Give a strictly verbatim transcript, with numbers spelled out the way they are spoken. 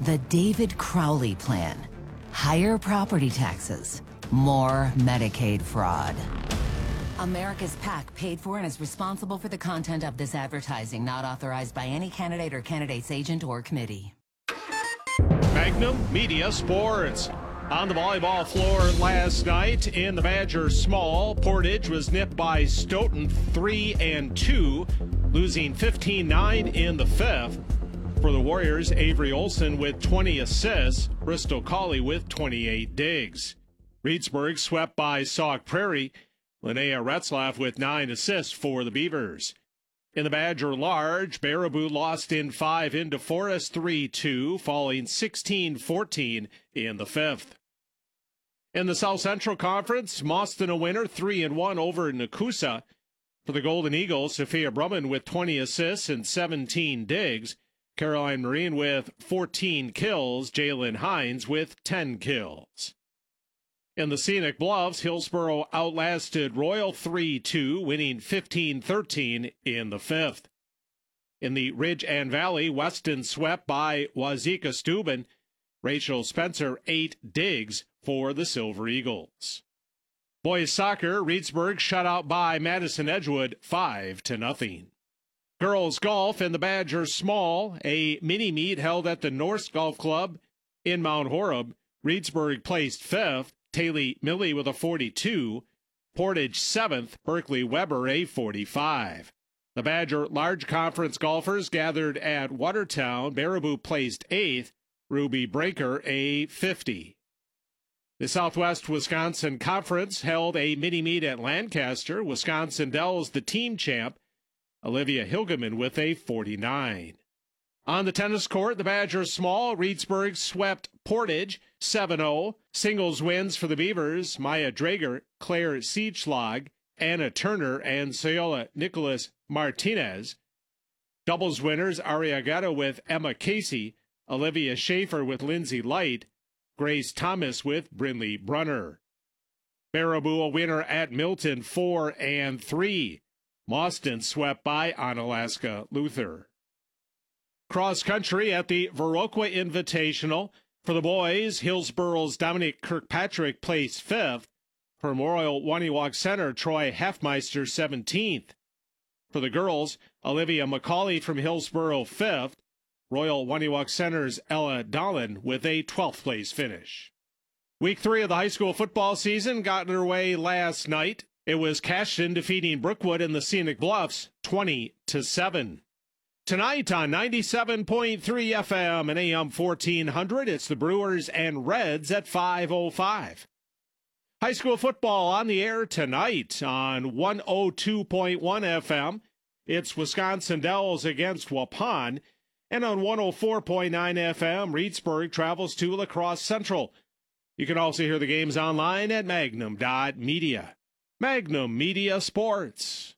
The David Crowley Plan. Higher property taxes. More Medicaid fraud. America's PAC paid for and is responsible for the content of this advertising, not authorized by any candidate or candidate's agent or committee. Magnum Media Sports. On the volleyball floor last night in the Badger Small, Portage was nipped by Stoughton three and two, losing fifteen nine in the fifth. For the Warriors, Avery Olson with twenty assists, Bristol Colley with twenty-eight digs. Reedsburg swept by Sauk Prairie, Linnea Retzlaff with nine assists for the Beavers. In the Badger Large, Baraboo lost in five into Forest three two, falling sixteen fourteen in the fifth. In the South Central Conference, Mauston a winner three and one over Nakusa. For the Golden Eagles, Sophia Brumman with twenty assists and seventeen digs. Caroline Marine with fourteen kills, Jalen Hines with ten kills. In the Scenic Bluffs, Hillsboro outlasted Royal three two, winning fifteen thirteen in the fifth. In the Ridge and Valley, Weston swept by Wazeeka Steuben. Rachel Spencer eight digs for the Silver Eagles. Boys soccer, Reedsburg shut out by Madison Edgewood five to nothing. Girls golf in the Badger Small, a mini-meet held at the Norse Golf Club in Mount Horeb. Reedsburg placed fifth, Taylor Milley with a forty-two, Portage seventh, Berkeley Weber a forty-five. The Badger Large Conference golfers gathered at Watertown. Baraboo placed eighth, Ruby Breaker a fifty. The Southwest Wisconsin Conference held a mini-meet at Lancaster. Wisconsin Dells the team champ, Olivia Hilgeman with a forty-nine. On the tennis court, the Badgers Small, Reedsburg swept Portage seven oh. Singles wins for the Beavers, Maya Drager, Claire Siegschlag, Anna Turner, and Sayola Nicholas Martinez. Doubles winners, Ariagato with Emma Casey, Olivia Schaefer with Lindsay Light, Grace Thomas with Brinley Brunner. Baraboo a winner at Milton four and three. Mauston swept by Onalaska Luther. Cross country at the Viroqua Invitational. For the boys, Hillsboro's Dominic Kirkpatrick placed fifth. For Memorial Waniwak Center, Troy Heffmeister seventeenth. For the girls, Olivia McCauley from Hillsboro fifth. Royal Waniwak Center's Ella Dolan with a twelfth place finish. Week three of the high school football season got underway last night. It was Cashton defeating Brookwood in the Scenic Bluffs twenty to seven. Tonight on ninety-seven point three F M and A M fourteen hundred, it's the Brewers and Reds at five oh five. High school football on the air tonight on one oh two point one F M. It's Wisconsin Dells against Waupun. And on one oh four point nine F M, Reedsburg travels to La Crosse Central. You can also hear the games online at magnum dot media. Magnum Media Sports.